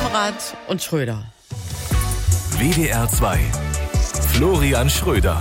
Konrad und Schröder. WDR 2. Florian Schröder.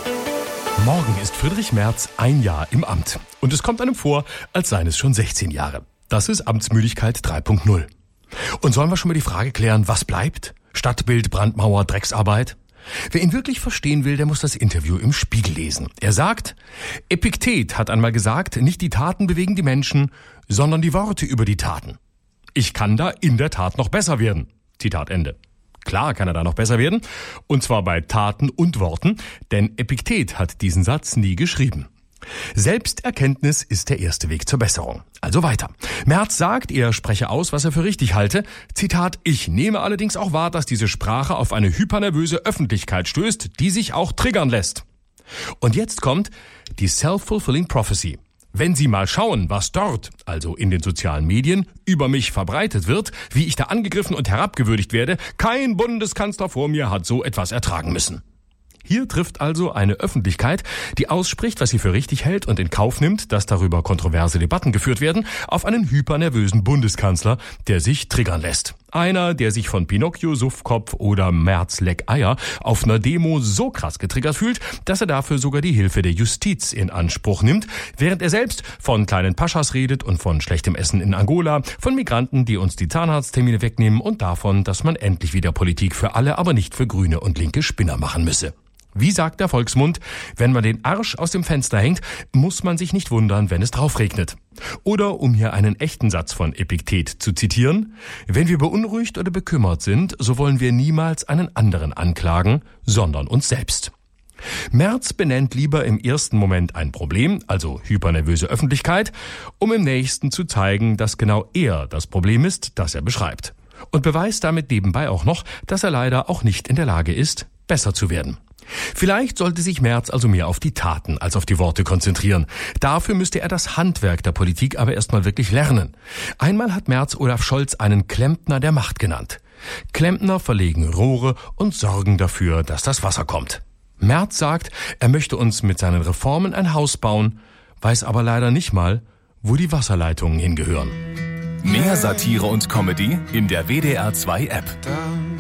Morgen ist Friedrich Merz ein Jahr im Amt. Und es kommt einem vor, als seien es schon 16 Jahre. Das ist Amtsmüdigkeit 3.0. Und sollen wir schon mal die Frage klären, was bleibt? Stadtbild, Brandmauer, Drecksarbeit? Wer ihn wirklich verstehen will, der muss das Interview im Spiegel lesen. Er sagt, Epiktet hat einmal gesagt, nicht die Taten bewegen die Menschen, sondern die Worte über die Taten. Ich kann da in der Tat noch besser werden. Zitat Ende. Klar kann er da noch besser werden, und zwar bei Taten und Worten, denn Epiktet hat diesen Satz nie geschrieben. Selbsterkenntnis ist der erste Weg zur Besserung. Also weiter. Merz sagt, er spreche aus, was er für richtig halte. Zitat, ich nehme allerdings auch wahr, dass diese Sprache auf eine hypernervöse Öffentlichkeit stößt, die sich auch triggern lässt. Und jetzt kommt die Self-Fulfilling Prophecy. Wenn Sie mal schauen, was dort, also in den sozialen Medien, über mich verbreitet wird, wie ich da angegriffen und herabgewürdigt werde, kein Bundeskanzler vor mir hat so etwas ertragen müssen. Hier trifft also eine Öffentlichkeit, die ausspricht, was sie für richtig hält und in Kauf nimmt, dass darüber kontroverse Debatten geführt werden, auf einen hypernervösen Bundeskanzler, der sich triggern lässt. Einer, der sich von Pinocchio, Suffkopf oder Merz Leck Eier auf einer Demo so krass getriggert fühlt, dass er dafür sogar die Hilfe der Justiz in Anspruch nimmt, während er selbst von kleinen Paschas redet und von schlechtem Essen in Angola, von Migranten, die uns die Zahnarzttermine wegnehmen und davon, dass man endlich wieder Politik für alle, aber nicht für grüne und linke Spinner machen müsse. Wie sagt der Volksmund, wenn man den Arsch aus dem Fenster hängt, muss man sich nicht wundern, wenn es drauf regnet. Oder, um hier einen echten Satz von Epiktet zu zitieren, wenn wir beunruhigt oder bekümmert sind, so wollen wir niemals einen anderen anklagen, sondern uns selbst. Merz benennt lieber im ersten Moment ein Problem, also hypernervöse Öffentlichkeit, um im nächsten zu zeigen, dass genau er das Problem ist, das er beschreibt. Und beweist damit nebenbei auch noch, dass er leider auch nicht in der Lage ist, besser zu werden. Vielleicht sollte sich Merz also mehr auf die Taten als auf die Worte konzentrieren. Dafür müsste er das Handwerk der Politik aber erstmal wirklich lernen. Einmal hat Merz Olaf Scholz einen Klempner der Macht genannt. Klempner verlegen Rohre und sorgen dafür, dass das Wasser kommt. Merz sagt, er möchte uns mit seinen Reformen ein Haus bauen, weiß aber leider nicht mal, wo die Wasserleitungen hingehören. Mehr Satire und Comedy in der WDR 2 App.